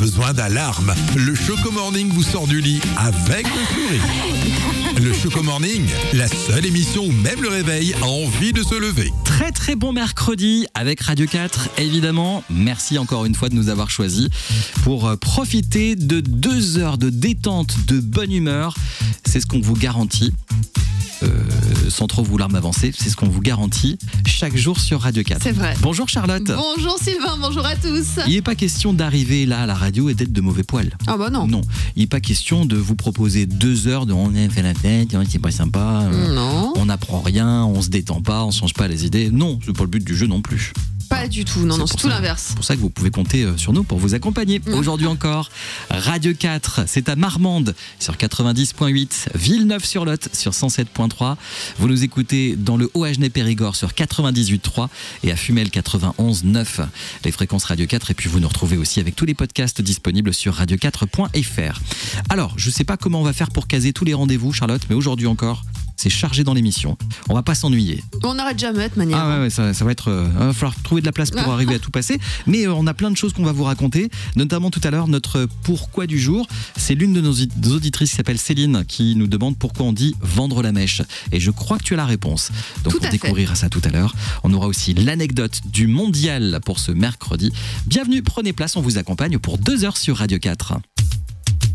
besoin d'alarme. Le Choco Morning vous sort du lit avec le sourire. Le Choco Morning, la seule émission où même le réveil a envie de se lever. Très très bon mercredi avec Radio 4, évidemment. Merci encore une fois de nous avoir choisis pour profiter de 2 heures de détente, de bonne humeur. C'est ce qu'on vous garantit. Sans trop vouloir m'avancer, c'est ce qu'on vous garantit chaque jour sur Radio 4. C'est vrai. Bonjour Charlotte. Bonjour Sylvain, bonjour à tous. Il n'est pas question d'arriver là à la radio et d'être de mauvais poil. Ah bah non. Non, il n'est pas question de vous proposer 2 heures de on a fait la tête, c'est pas sympa, Non. on n'apprend rien, on se détend pas, on change pas les idées. Non, c'est pas le but du jeu non plus. Pas du tout, non, c'est tout l'inverse. C'est pour ça que vous pouvez compter sur nous pour vous accompagner. Aujourd'hui encore, Radio 4, c'est à Marmande sur 90.8, Villeneuve-sur-Lot sur 107.3. Vous nous écoutez dans le Haut-Agenais-Périgord sur 98.3 et à Fumel 91.9, les fréquences Radio 4. Et puis vous nous retrouvez aussi avec tous les podcasts disponibles sur radio4.fr. Alors, je ne sais pas comment on va faire pour caser tous les rendez-vous, Charlotte, mais aujourd'hui encore, c'est chargé dans l'émission. On va pas s'ennuyer. On n'arrête jamais de manière. Ah ouais, ça va être. Va falloir trouver de la place pour arriver à tout passer. Mais on a plein de choses qu'on va vous raconter, notamment tout à l'heure notre pourquoi du jour. C'est l'une de nos auditrices qui s'appelle Céline qui nous demande pourquoi on dit vendre la mèche. Et je crois que tu as la réponse. Donc on découvrira ça tout à l'heure. On aura aussi l'anecdote du mondial pour ce mercredi. Bienvenue, prenez place, on vous accompagne pour 2 heures sur Radio 4.